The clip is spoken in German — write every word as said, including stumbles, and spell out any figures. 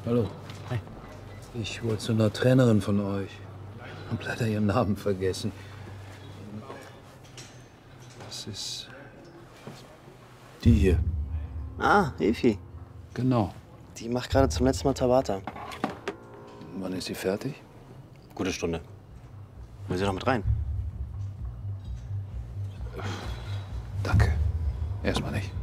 Hallo. Hi. Ich wollte zu einer Trainerin von euch. Hab leider ihren Namen vergessen. Das ist die hier. Ah, Efi. Genau. Die macht gerade zum letzten Mal Tabata. Wann ist sie fertig? Gute Stunde. Will sie noch mit rein? Danke. Erstmal nicht.